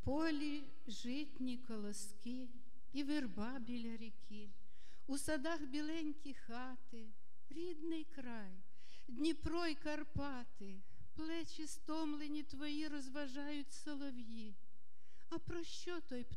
полі житні колоски і верба біля ріки, у садах біленькі хати, рідний край, Дніпро й Карпати, плечі стомлені твої розважають солов'ї. А про що той